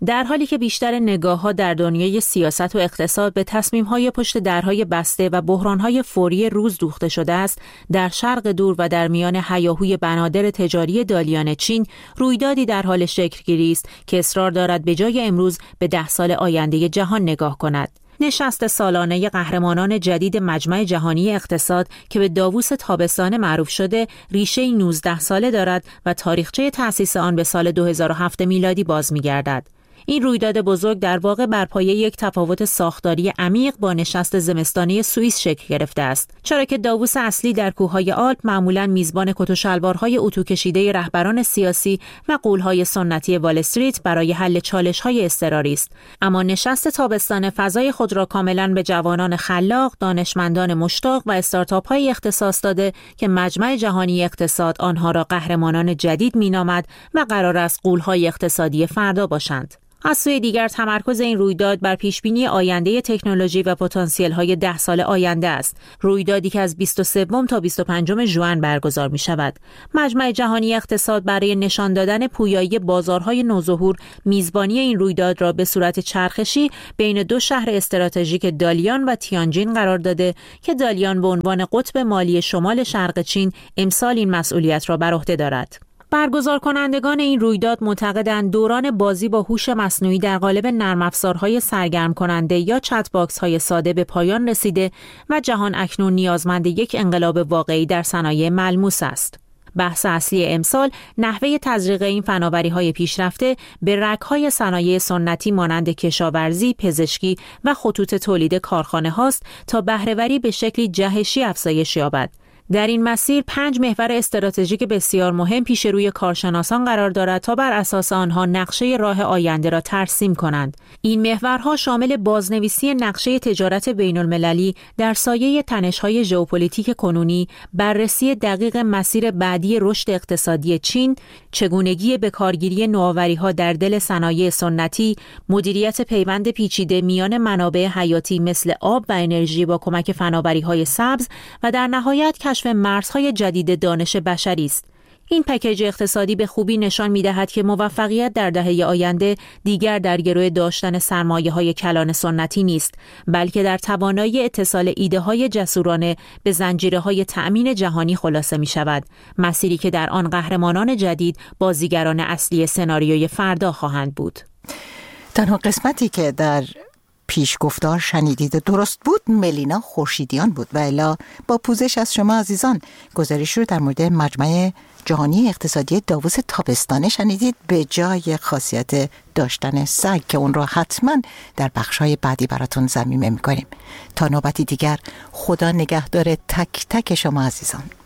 در حالی که بیشتر نگاه‌ها در دنیای سیاست و اقتصاد به تصمیم‌های پشت درهای بسته و بحران‌های فوری روز دوخته شده است، در شرق دور و در میان هیاهوی بنادر تجاری دالیان چین رویدادی در حال شکل‌گیری است که اصرار دارد به جای امروز به 10 سال آینده جهان نگاه کند. نشست سالانه قهرمانان جدید مجمع جهانی اقتصاد که به داووس تابستان معروف شده ریشه 19 ساله دارد و تاریخچه تأسیس آن به سال 2007 میلادی باز می‌گردد. این رویداد بزرگ در واقع بر پایه یک تفاوت ساختاری عمیق با نشست زمستانی سوئیس شکل گرفته است، چرا که داووس اصلی در کوههای آلپ معمولاً میزبان کت و شلوارهای اتو کشیده رهبران سیاسی و غول‌های سنتی وال استریت برای حل چالش‌های اضطراری است، اما نشست تابستانه فضای خود را کاملاً به جوانان خلاق، دانشمندان مشتاق و استارتاپ‌های اختصاص داده که مجمع جهانی اقتصاد آنها را قهرمانان جدید می‌نامد و قرار است غول‌های اقتصادی فردا باشند. از سوی دیگر تمرکز این رویداد بر پیشبینی آینده تکنولوژی و پتانسیل‌های 10 سال آینده است. رویدادی که از 23 تا 25 ژوئن برگزار می‌شود. مجمع جهانی اقتصاد برای نشان دادن پویایی بازارهای نوظهور میزبانی این رویداد را به صورت چرخشی بین 2 شهر استراتژیک دالیان و تیانجین قرار داده که دالیان به عنوان قطب مالی شمال شرق چین امسال این مسئولیت را بر عهده دارد. برگزار کنندگان این رویداد معتقدند دوران بازی با هوش مصنوعی در قالب نرم افزارهای سرگرم کننده یا چت باکس های ساده به پایان رسیده و جهان اکنون نیازمند یک انقلاب واقعی در صنایع ملموس است. بحث اصلی امسال نحوه تزریق این فناوری‌های پیشرفته به رگ‌های صنایع سنتی مانند کشاورزی، پزشکی و خطوط تولید کارخانه هاست تا بهره‌وری به شکلی جهشی افزایش یابد. در این مسیر 5 محور استراتژیک بسیار مهم پیش روی کارشناسان قرار دارد تا بر اساس آنها نقشه راه آینده را ترسیم کنند. این محورها شامل بازنویسی نقشه تجارت بین‌المللی در سایه تنش‌های ژئوپلیتیک کنونی، بررسی دقیق مسیر بعدی رشد اقتصادی چین، چگونگی بکارگیری نوآوری‌ها در دل صنایع سنتی، مدیریت پیوند پیچیده میان منابع حیاتی مثل آب و انرژی با کمک فناوری‌های سبز و در نهایت کشف مرزهای جدید دانش بشری است. این پکیج اقتصادی به خوبی نشان می‌دهد که موفقیت در دهه آینده دیگر در گرو داشتن سرمایه‌های کلان سنتی نیست، بلکه در توانایی اتصال ایده‌های جسورانه به زنجیره‌های تأمین جهانی خلاصه می‌شود، مسیری که در آن قهرمانان جدید بازیگران اصلی سناریوی فردا خواهند بود. تنها قسمتی که در پیش گفتار شنیدید درست بود ملینا خورشیدیان بود و الا با پوزش از شما عزیزان گزارش رو در مورد مجمع جهانی اقتصادی داووس تابستانه شنیدید به جای خاصیت داشتن سگ که اون رو حتما در بخش‌های بعدی براتون ضمیمه می‌کنیم. تا نوبتی دیگر خدا نگهدار تک تک شما عزیزان.